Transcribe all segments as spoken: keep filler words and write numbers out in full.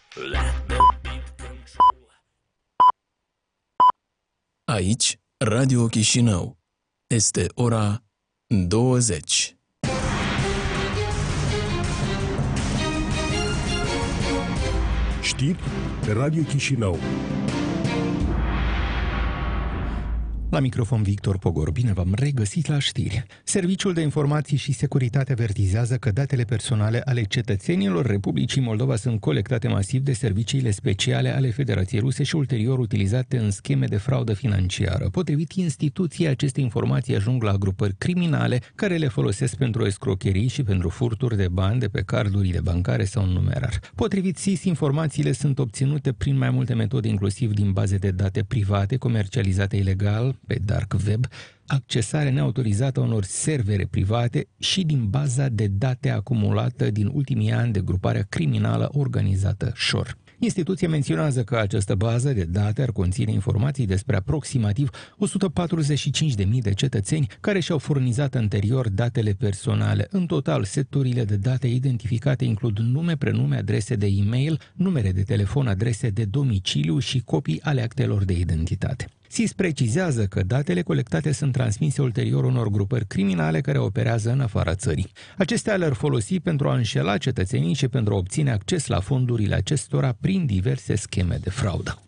Aici, Radio Chișinău. Este ora douăzeci. Știri Radio Chișinău. La microfon Victor Pogor, bine v-am regăsit la știri. Serviciul de Informații și Securitate avertizează că datele personale ale cetățenilor Republicii Moldova sunt colectate masiv de serviciile speciale ale Federației Ruse și ulterior utilizate în scheme de fraudă financiară. Potrivit instituției, aceste informații ajung la grupări criminale care le folosesc pentru escrocherii și pentru furturi de bani de pe cardurile bancare sau în numerar. Potrivit S I S, informațiile sunt obținute prin mai multe metode, inclusiv din baze de date private comercializate ilegal pe dark web, accesare neautorizată a unor servere private și din baza de date acumulată din ultimii ani de gruparea criminală organizată Shore. Instituția menționează că această bază de date ar conține informații despre aproximativ o sută patruzeci și cinci de mii de cetățeni care și-au furnizat anterior datele personale. În total, seturile de date identificate includ nume, prenume, adrese de e-mail, numere de telefon, adrese de domiciliu și copii ale actelor de identitate. S I S precizează că datele colectate sunt transmise ulterior unor grupări criminale care operează în afara țării. Acestea le-ar folosi pentru a înșela cetățenii și pentru a obține acces la fondurile acestora prin diverse scheme de fraudă.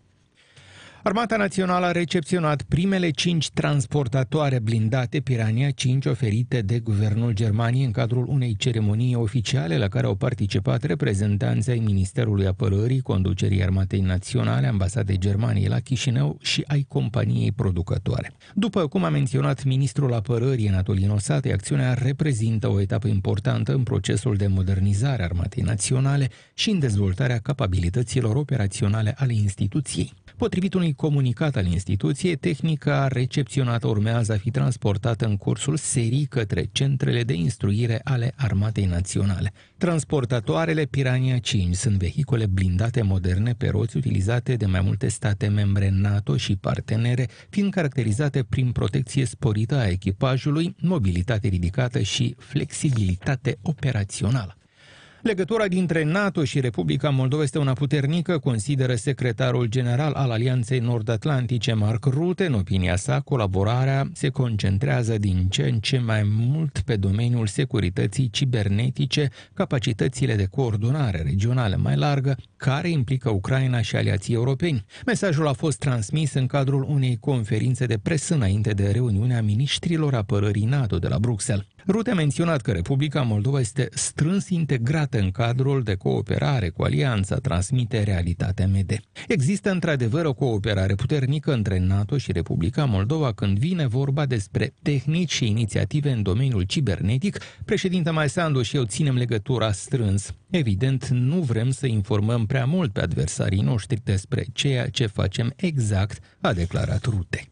Armata Națională a recepționat primele cinci transportatoare blindate Piranha cinci oferite de guvernul Germaniei în cadrul unei ceremonii oficiale la care au participat reprezentanții ai Ministerului Apărării, conducerii Armatei Naționale, Ambasadei Germaniei la Chișinău și ai companiei producătoare. După cum a menționat ministrul Apărării Anatolii Nosate, acțiunea reprezintă o etapă importantă în procesul de modernizare a Armatei Naționale și în dezvoltarea capabilităților operaționale ale instituției. Potrivit unui comunicat al instituției, tehnica recepționată urmează a fi transportată în cursul serii către centrele de instruire ale Armatei Naționale. Transportatoarele Piranha cinci sunt vehicule blindate moderne pe roți utilizate de mai multe state membre NATO și partenere, fiind caracterizate prin protecție sporită a echipajului, mobilitate ridicată și flexibilitate operațională. Legătura dintre NATO și Republica Moldova este una puternică, consideră secretarul general al Alianței Nord-Atlantice, Mark Rutte. În opinia sa, colaborarea se concentrează din ce în ce mai mult pe domeniul securității cibernetice, capacitățile de coordonare regională mai largă, care implică Ucraina și aliații europeni. Mesajul a fost transmis în cadrul unei conferințe de presă înainte de reuniunea miniștrilor apărării NATO de la Bruxelles. Rutte a menționat că Republica Moldova este strâns integrată în cadrul de cooperare cu Alianța, transmite Realitatea M D. Există într-adevăr o cooperare puternică între NATO și Republica Moldova când vine vorba despre tehnici și inițiative în domeniul cibernetic. Președinte Sandu și eu ținem legătura strâns. Evident, nu vrem să informăm prea mult pe adversarii noștri despre ceea ce facem exact, a declarat Rutte.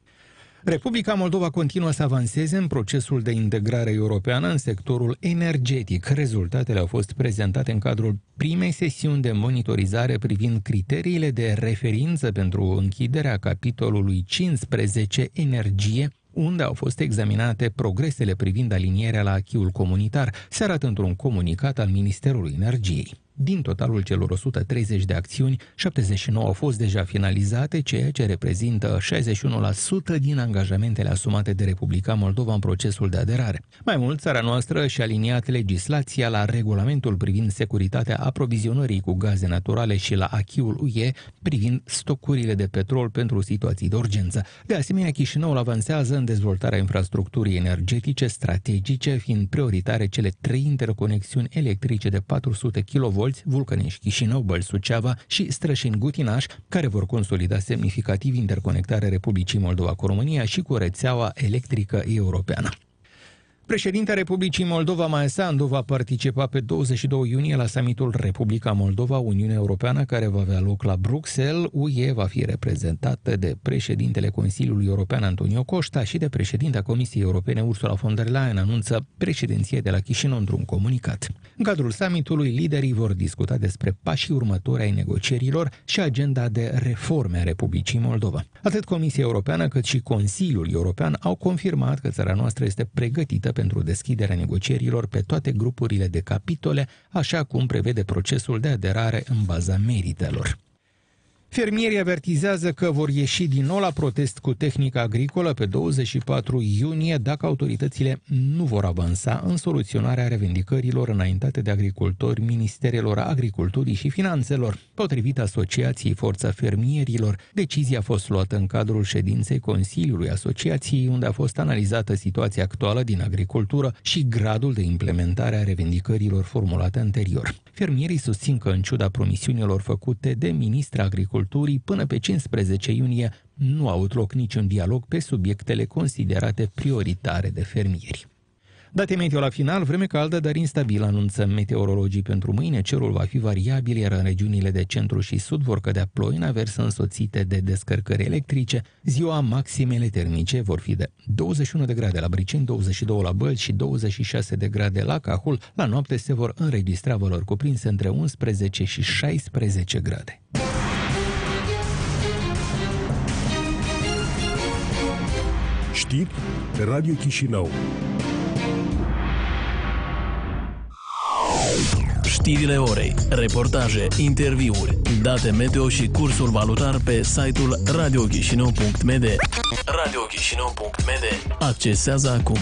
Republica Moldova continuă să avanseze în procesul de integrare europeană în sectorul energetic. Rezultatele au fost prezentate în cadrul primei sesiuni de monitorizare privind criteriile de referință pentru închiderea capitolului cincisprezece Energie, unde au fost examinate progresele privind alinierea la acquis-ul comunitar, se arată într-un comunicat al Ministerului Energiei. Din totalul celor o sută treizeci de acțiuni, șaptezeci și nouă au fost deja finalizate, ceea ce reprezintă șaizeci și unu la sută din angajamentele asumate de Republica Moldova în procesul de aderare. Mai mult, țara noastră și-a aliniat legislația la regulamentul privind securitatea aprovizionării cu gaze naturale și la acquis-ul U E privind stocurile de petrol pentru situații de urgență. De asemenea, Chișinăul avansează în dezvoltarea infrastructurii energetice strategice, fiind prioritare cele trei interconexiuni electrice de patru sute kilovolți Vulcănești, Chișinău, Bălți-Suceava și Strășin-Gutinaș, care vor consolida semnificativ interconectarea Republicii Moldova cu România și cu rețeaua electrică europeană. Președintele Republicii Moldova, Maia Sandu, va participa pe douăzeci și doi iunie la summitul Republica Moldova, Uniunea Europeană, care va avea loc la Bruxelles. U E va fi reprezentată de președintele Consiliului European, Antonio Costa, și de președinta Comisiei Europene, Ursula von der Leyen, anunță președinția de la Chișinău într-un comunicat. În cadrul summitului, liderii vor discuta despre pașii următori ai negocierilor și agenda de reforme a Republicii Moldova. Atât Comisia Europeană cât și Consiliul European au confirmat că țara noastră este pregătită pentru deschiderea negocierilor pe toate grupurile de capitole, așa cum prevede procesul de aderare în baza meritelor. Fermierii avertizează că vor ieși din nou la protest cu tehnica agricolă pe douăzeci și patru iunie dacă autoritățile nu vor avansa în soluționarea revendicărilor înaintate de agricultori Ministerelor Agriculturii și Finanțelor. Potrivit Asociației Forța Fermierilor, decizia a fost luată în cadrul ședinței Consiliului Asociației, unde a fost analizată situația actuală din agricultură și gradul de implementare a revendicărilor formulate anterior. Fermierii susțin că, în ciuda promisiunilor făcute de ministra agriculturii, până pe cincisprezece iunie nu a avut loc niciun dialog pe subiectele considerate prioritare de fermieri. Date meteo la final, vreme caldă, dar instabilă, anunță meteorologii pentru mâine. Cerul va fi variabil, iar în regiunile de centru și sud vor cădea ploi în avers însoțite de descărcări electrice. Ziua, maximele termice vor fi de douăzeci și unu de grade la Briceni, douăzeci și doi la Bălți și douăzeci și șase de grade la Cahul. La noapte se vor înregistra valori cuprinse între unsprezece și șaisprezece grade. Știri pe Radio Chișinău. Știrile orei, reportaje, interviuri, date meteo și cursul valutar pe site-ul radio chișinău punct m d. radio chișinău punct m d. Accesează acum.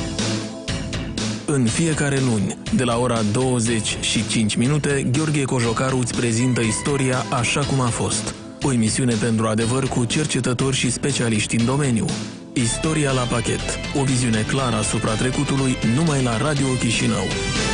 În fiecare luni, de la ora douăzeci și cinci minute, Gheorghe Cojocaru îți prezintă istoria așa cum a fost. O emisiune pentru adevăr cu cercetători și specialiști în domeniu. Istoria la pachet. O viziune clară asupra trecutului numai la Radio Chișinău.